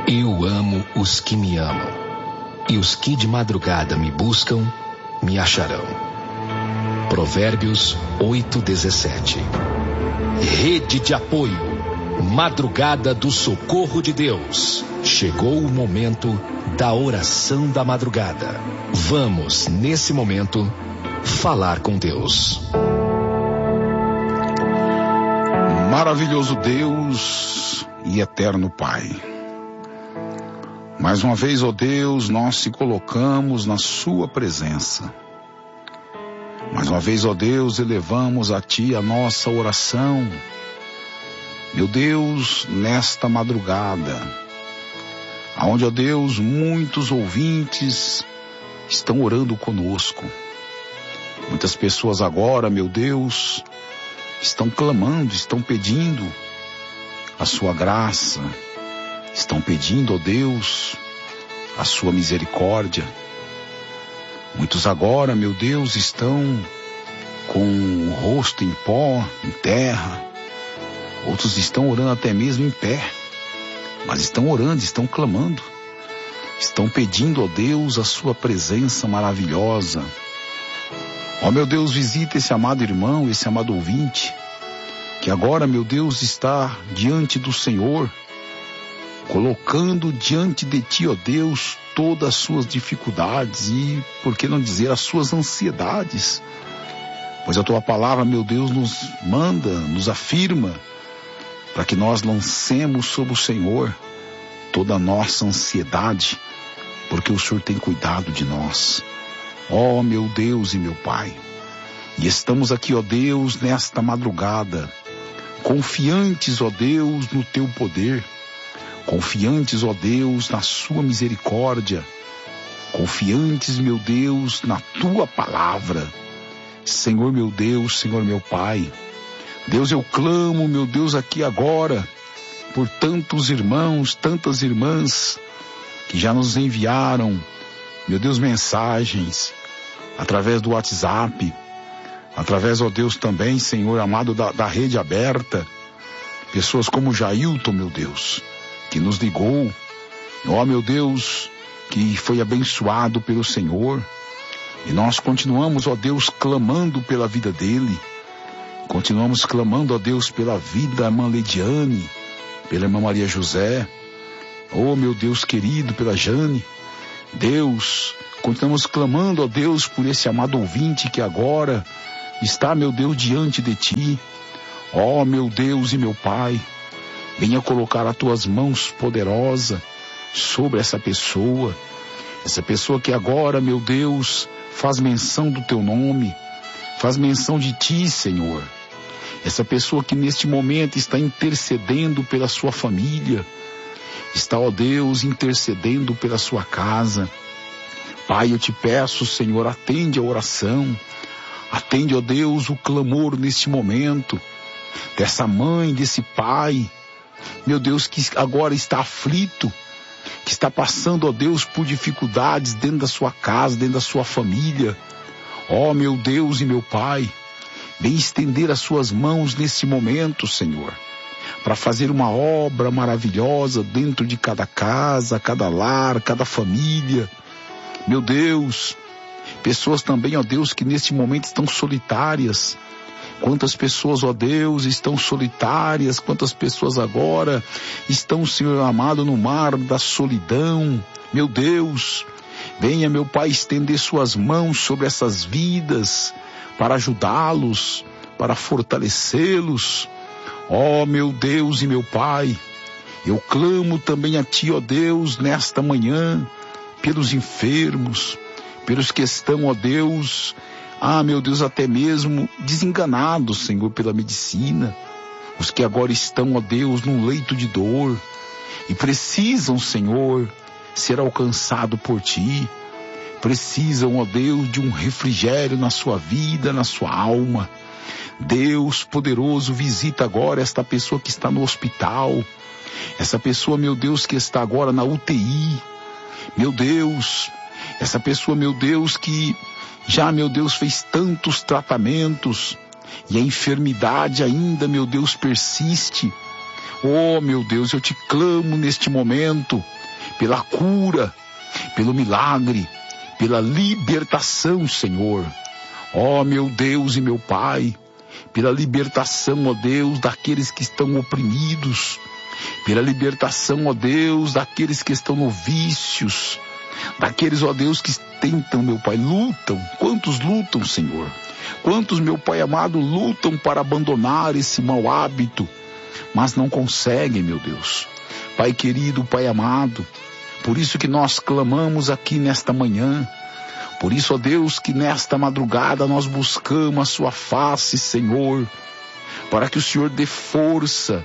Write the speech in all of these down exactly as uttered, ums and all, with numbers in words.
Eu amo os que me amam, e os que de madrugada me buscam, me acharão. Provérbios oito, dezessete. Rede de apoio, Madrugada do Socorro de Deus. Chegou o momento da oração da madrugada. Vamos, nesse momento, falar com Deus. Maravilhoso Deus e eterno Pai, mais uma vez, ó Deus, nós se colocamos na sua presença. Mais uma vez, ó Deus, elevamos a Ti a nossa oração. Meu Deus, nesta madrugada, aonde, ó Deus, muitos ouvintes estão orando conosco. Muitas pessoas agora, meu Deus, estão clamando, estão pedindo a sua graça, estão pedindo, ó Deus, a sua misericórdia. Muitos agora, meu Deus, estão com o rosto em pó, em terra. Outros estão orando até mesmo em pé, mas estão orando, estão clamando. Estão pedindo, ó Deus, a sua presença maravilhosa. Ó meu Deus, visita esse amado irmão, esse amado ouvinte, que agora, meu Deus, está diante do Senhor, colocando diante de Ti, ó Deus, todas as suas dificuldades e, por que não dizer, as suas ansiedades. Pois a Tua palavra, meu Deus, nos manda, nos afirma, para que nós lancemos sobre o Senhor toda a nossa ansiedade, porque o Senhor tem cuidado de nós. Ó meu Deus e meu Pai, e estamos aqui, ó Deus, nesta madrugada, confiantes, ó Deus, no Teu poder, confiantes, ó Deus, na sua misericórdia, confiantes, meu Deus, na Tua palavra. Senhor meu Deus, Senhor meu Pai, Deus, eu clamo, meu Deus, aqui agora, por tantos irmãos, tantas irmãs, que já nos enviaram, meu Deus, mensagens, através do WhatsApp, através, ó Deus, também, Senhor amado, da, da rede aberta, pessoas como Jailton, meu Deus, que nos ligou, ó meu Deus, que foi abençoado pelo Senhor, e nós continuamos, ó Deus, clamando pela vida dele, continuamos clamando, ó Deus, pela vida da irmã Lediane, pela irmã Maria José, ó meu Deus querido, pela Jane, Deus, continuamos clamando, ó Deus, por esse amado ouvinte que agora está, meu Deus, diante de Ti, ó meu Deus e meu Pai, venha colocar as Tuas mãos poderosas sobre essa pessoa, essa pessoa que agora, meu Deus, faz menção do Teu nome, faz menção de Ti, Senhor, essa pessoa que neste momento está intercedendo pela sua família, está, ó Deus, intercedendo pela sua casa. Pai, eu te peço, Senhor, atende a oração, atende, ó Deus, o clamor neste momento, dessa mãe, desse pai, meu Deus, que agora está aflito, que está passando, ó Deus, por dificuldades dentro da sua casa, dentro da sua família. Ó meu Deus e meu Pai, vem estender as suas mãos nesse momento, Senhor, para fazer uma obra maravilhosa dentro de cada casa, cada lar, cada família. Meu Deus, pessoas também, ó Deus, que neste momento estão solitárias. Quantas pessoas, ó Deus, estão solitárias, quantas pessoas agora estão, Senhor amado, no mar da solidão. Meu Deus, venha, meu Pai, estender suas mãos sobre essas vidas, para ajudá-los, para fortalecê-los. Ó meu Deus e meu Pai, eu clamo também a Ti, ó Deus, nesta manhã, pelos enfermos, pelos que estão, ó Deus, ah meu Deus, até mesmo desenganados, Senhor, pela medicina, os que agora estão, ó Deus, num leito de dor, e precisam, Senhor, ser alcançado por Ti, precisam, ó Deus, de um refrigério na sua vida, na sua alma. Deus poderoso, visita agora esta pessoa que está no hospital, essa pessoa, meu Deus, que está agora na U T I, meu Deus, essa pessoa, meu Deus, que já, meu Deus, fez tantos tratamentos e a enfermidade ainda, meu Deus, persiste. Oh, meu Deus, eu te clamo neste momento, pela cura, pelo milagre, pela libertação, Senhor. Ó meu Deus e meu Pai, pela libertação, ó Deus, daqueles que estão oprimidos, pela libertação, ó Deus, daqueles que estão no vícios, daqueles, ó Deus, que tentam, meu Pai, lutam. Quantos lutam, Senhor? Quantos, meu Pai amado, lutam para abandonar esse mau hábito, mas não conseguem, meu Deus. Pai querido, Pai amado, por isso que nós clamamos aqui nesta manhã, por isso, ó Deus, que nesta madrugada nós buscamos a sua face, Senhor, para que o Senhor dê força,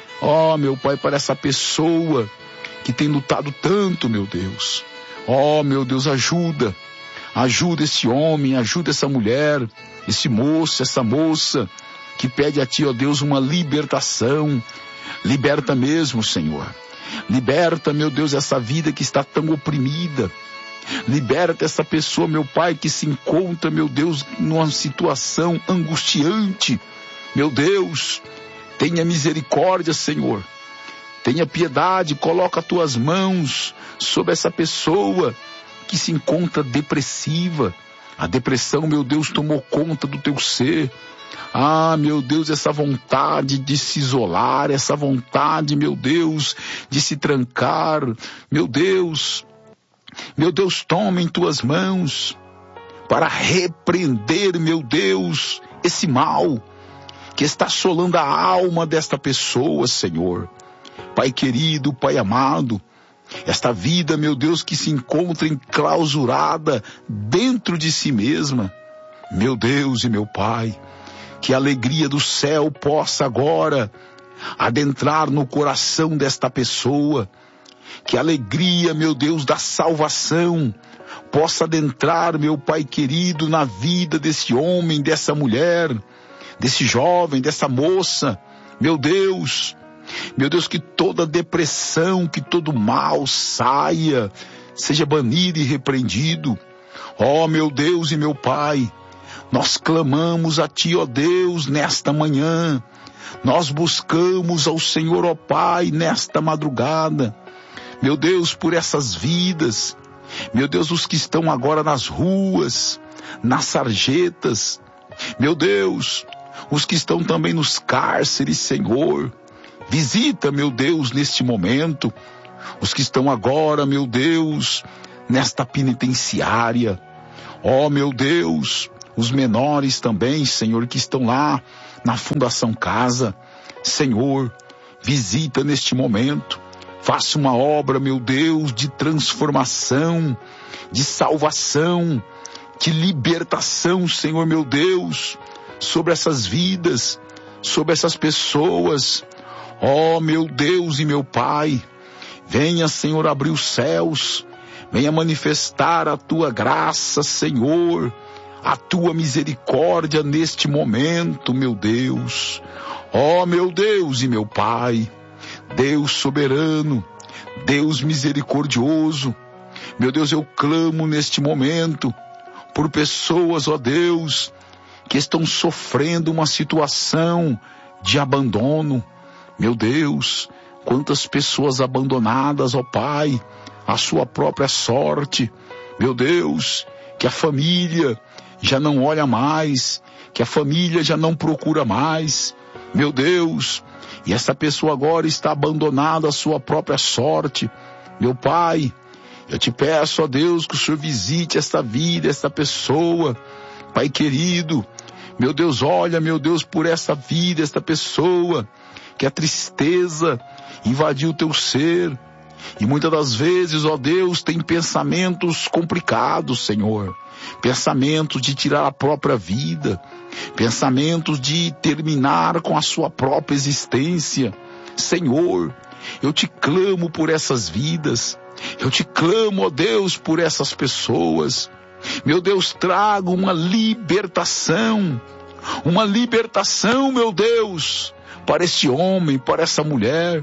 ó meu Pai, para essa pessoa que tem lutado tanto, meu Deus. Ó meu Deus, ajuda, ajuda esse homem, ajuda essa mulher, esse moço, essa moça, que pede a Ti, ó Deus, uma libertação. Liberta mesmo, Senhor. Liberta, meu Deus, essa vida que está tão oprimida. Liberta essa pessoa, meu Pai, que se encontra, meu Deus, numa situação angustiante. Meu Deus, tenha misericórdia, Senhor. Tenha piedade, coloca as Tuas mãos sobre essa pessoa que se encontra depressiva. A depressão, meu Deus, tomou conta do teu ser. Ah, meu Deus, essa vontade de se isolar, essa vontade, meu Deus, de se trancar. Meu Deus, meu Deus, toma em Tuas mãos para repreender, meu Deus, esse mal que está assolando a alma desta pessoa, Senhor. Pai querido, Pai amado, esta vida, meu Deus, que se encontra enclausurada dentro de si mesma. Meu Deus e meu Pai, que a alegria do céu possa agora adentrar no coração desta pessoa. Que a alegria, meu Deus, da salvação possa adentrar, meu Pai querido, na vida desse homem, dessa mulher, desse jovem, dessa moça. Meu Deus, meu Deus, que toda depressão, que todo mal saia, seja banido e repreendido. Ó meu Deus e meu Pai, nós clamamos a Ti, ó Deus, nesta manhã. Nós buscamos ao Senhor, ó Pai, nesta madrugada. Meu Deus, por essas vidas. Meu Deus, os que estão agora nas ruas, nas sarjetas. Meu Deus, os que estão também nos cárceres, Senhor. Visita, meu Deus, neste momento. Os que estão agora, meu Deus, nesta penitenciária. Ó, meu Deus, os menores também, Senhor, que estão lá na Fundação Casa. Senhor, visita neste momento. Faça uma obra, meu Deus, de transformação, de salvação, de libertação, Senhor, meu Deus, sobre essas vidas, sobre essas pessoas. Ó, meu Deus e meu Pai, venha, Senhor, abrir os céus, venha manifestar a Tua graça, Senhor, a Tua misericórdia neste momento, meu Deus. Ó, meu Deus e meu Pai, Deus soberano, Deus misericordioso, meu Deus, eu clamo neste momento por pessoas, ó Deus, que estão sofrendo uma situação de abandono. Meu Deus, quantas pessoas abandonadas, ó Pai, à sua própria sorte. Meu Deus, que a família já não olha mais, que a família já não procura mais. Meu Deus, e essa pessoa agora está abandonada à sua própria sorte. Meu Pai, eu te peço, ó Deus, que o Senhor visite esta vida, esta pessoa. Pai querido, meu Deus, olha, meu Deus, por esta vida, esta pessoa, que a tristeza invadiu o teu ser. E muitas das vezes, ó Deus, tem pensamentos complicados, Senhor. Pensamentos de tirar a própria vida. Pensamentos de terminar com a sua própria existência. Senhor, eu te clamo por essas vidas. Eu te clamo, ó Deus, por essas pessoas. Meu Deus, traga uma libertação. Uma libertação, meu Deus, para este homem, para essa mulher.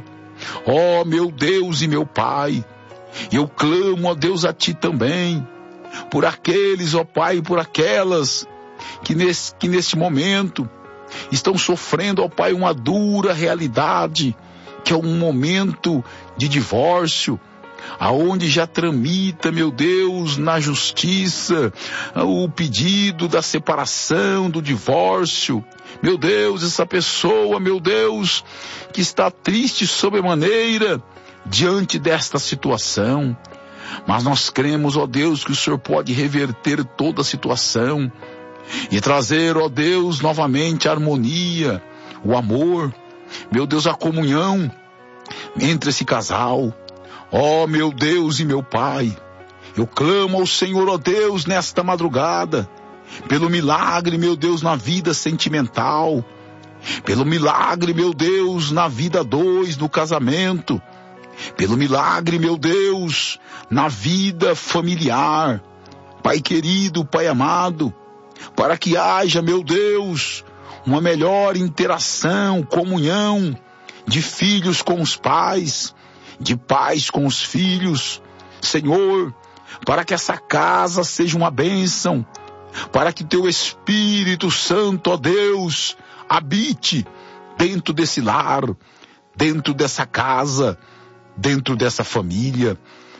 Ó meu Deus e meu Pai, eu clamo, ó Deus, a Ti também, por aqueles, ó Pai, por aquelas que nesse, que neste momento estão sofrendo, ó Pai, uma dura realidade, que é um momento de divórcio. aonde já tramita, meu Deus, na justiça, o pedido da separação, do divórcio. Meu Deus, essa pessoa, meu Deus, que está triste sobremaneira diante desta situação. Mas nós cremos, ó Deus, que o Senhor pode reverter toda a situação e trazer, ó Deus, novamente a harmonia, o amor, meu Deus, a comunhão entre esse casal. Ó meu Deus e meu Pai, eu clamo ao Senhor, ó Deus, nesta madrugada, pelo milagre, meu Deus, na vida sentimental, pelo milagre, meu Deus, na vida dois, no casamento, pelo milagre, meu Deus, na vida familiar. Pai querido, Pai amado, para que haja, meu Deus, uma melhor interação, comunhão de filhos com os pais, de pais com os filhos, Senhor, para que essa casa seja uma bênção, para que teu Espírito Santo, ó Deus, habite dentro desse lar, dentro dessa casa, dentro dessa família.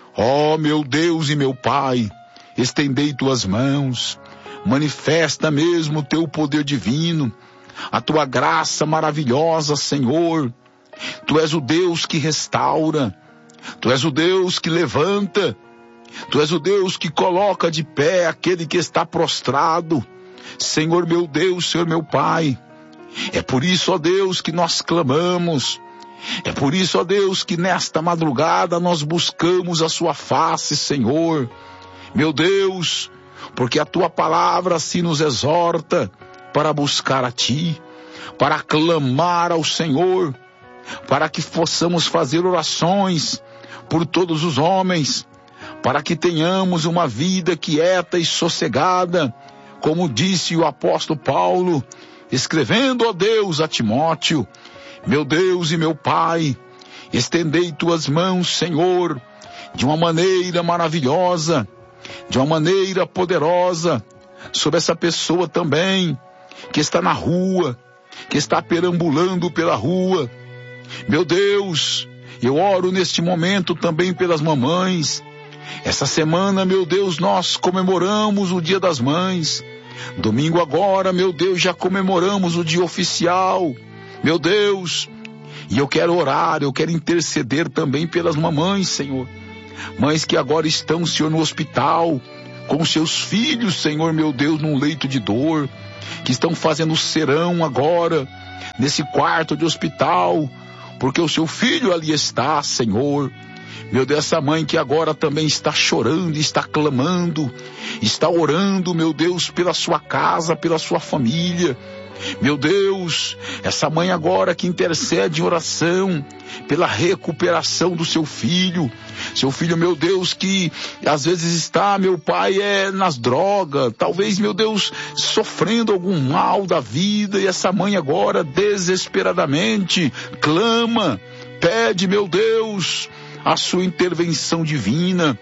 Ó meu Deus e meu Pai, estendei tuas mãos, manifesta mesmo o teu poder divino, a tua graça maravilhosa, Senhor. Tu és o Deus que restaura, Tu és o Deus que levanta, Tu és o Deus que coloca de pé aquele que está prostrado. Senhor meu Deus, Senhor meu Pai, é por isso, ó Deus, que nós clamamos, é por isso, ó Deus, que nesta madrugada nós buscamos a Sua face, Senhor. Meu Deus, porque a Tua palavra assim nos exorta para buscar a Ti, para clamar ao Senhor, para que possamos fazer orações por todos os homens, para que tenhamos uma vida quieta e sossegada, como disse o apóstolo Paulo, escrevendo, ó Deus, a Timóteo. Meu Deus e meu Pai, estendei tuas mãos, Senhor, de uma maneira maravilhosa, de uma maneira poderosa, sobre essa pessoa também, que está na rua, que está perambulando pela rua. Meu Deus, eu oro neste momento também pelas mamães. Essa semana, meu Deus, nós comemoramos o Dia das Mães. Domingo agora, meu Deus, já comemoramos o dia oficial. Meu Deus, e eu quero orar, eu quero interceder também pelas mamães, Senhor. Mães que agora estão, Senhor, no hospital, com seus filhos, Senhor, meu Deus, num leito de dor, que estão fazendo serão agora, nesse quarto de hospital, porque o seu filho ali está, Senhor. Meu Deus, essa mãe que agora também está chorando, está clamando, está orando, meu Deus, pela sua casa, pela sua família. Meu Deus, essa mãe agora que intercede em oração pela recuperação do seu filho. Seu filho, meu Deus, que às vezes está, meu Pai, é nas drogas, talvez, meu Deus, sofrendo algum mal da vida, e essa mãe agora desesperadamente clama, pede, meu Deus, a sua intervenção divina.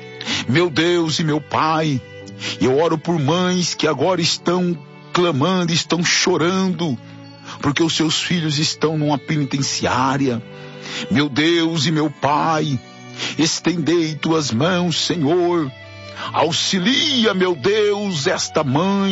Meu Deus e meu Pai, eu oro por mães que agora estão clamando, estão chorando, porque os seus filhos estão numa penitenciária. Meu Deus e meu Pai, estendei tuas mãos, Senhor, auxilia, meu Deus, esta mãe,